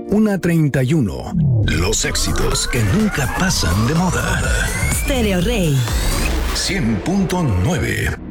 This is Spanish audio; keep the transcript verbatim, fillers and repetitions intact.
una treinta y uno. Los éxitos que nunca pasan de moda. Stereo Rey. cien punto nueve.